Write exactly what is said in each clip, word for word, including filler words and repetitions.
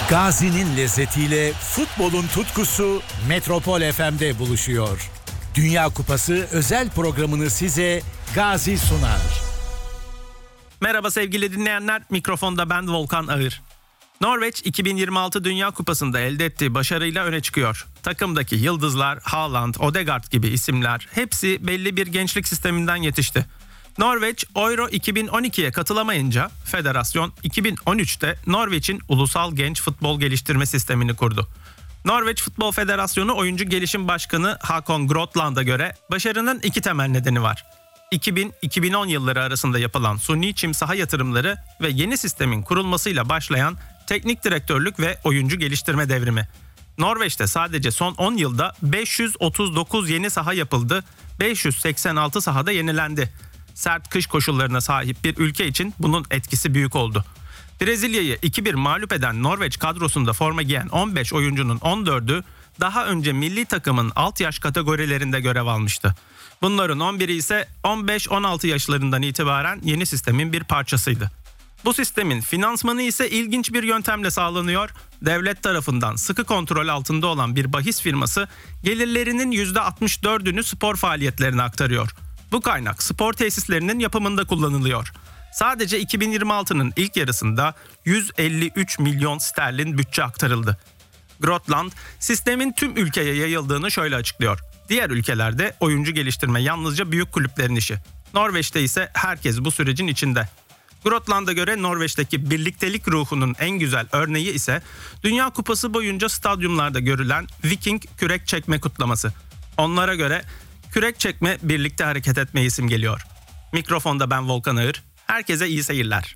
Gazi'nin lezzetiyle futbolun tutkusu Metropol F M'de buluşuyor. Dünya Kupası özel programını size Gazi sunar. Merhaba sevgili dinleyenler, mikrofonda ben Volkan Ağır. Norveç iki bin yirmi altı Dünya Kupası'nda elde ettiği başarıyla öne çıkıyor. Takımdaki yıldızlar, Haaland, Odegaard gibi isimler hepsi belli bir gençlik sisteminden yetişti. Norveç Euro iki bin on ikiye katılamayınca federasyon iki bin on üçte Norveç'in Ulusal Genç Futbol Geliştirme Sistemini kurdu. Norveç Futbol Federasyonu Oyuncu Gelişim Başkanı Hakon Grotland'a göre başarının iki temel nedeni var. iki bin - iki bin on yılları arasında yapılan suni çim saha yatırımları ve yeni sistemin kurulmasıyla başlayan teknik direktörlük ve oyuncu geliştirme devrimi. Norveç'te sadece son on yılda beş yüz otuz dokuz yeni saha yapıldı, beş yüz seksen altı sahada yenilendi. Sert kış koşullarına sahip bir ülke için bunun etkisi büyük oldu. Brezilya'yı iki bir mağlup eden Norveç kadrosunda forma giyen on beş oyuncunun on dördü daha önce milli takımın alt yaş kategorilerinde görev almıştı. Bunların on biri ise on beş on altı yaşlarından itibaren yeni sistemin bir parçasıydı. Bu sistemin finansmanı ise ilginç bir yöntemle sağlanıyor. Devlet tarafından sıkı kontrol altında olan bir bahis firması gelirlerinin yüzde altmış dördünü spor faaliyetlerine aktarıyor. Bu kaynak spor tesislerinin yapımında kullanılıyor. Sadece iki bin yirmi altının ilk yarısında yüz elli üç milyon sterlin bütçe aktarıldı. Grotland, sistemin tüm ülkeye yayıldığını şöyle açıklıyor. Diğer ülkelerde oyuncu geliştirme yalnızca büyük kulüplerin işi. Norveç'te ise herkes bu sürecin içinde. Grotland'a göre Norveç'teki birliktelik ruhunun en güzel örneği ise Dünya Kupası boyunca stadyumlarda görülen Viking kürek çekme kutlaması. Onlara göre kürek çekme birlikte hareket etmeyi simgeliyor. Mikrofonda ben Volkan Ağır. Herkese iyi seyirler.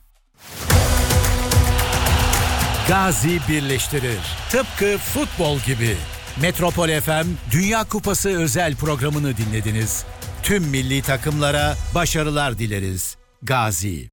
Gazi birleştirir. Tıpkı futbol gibi. Metropol F M Dünya Kupası özel programını dinlediniz. Tüm milli takımlara başarılar dileriz. Gazi.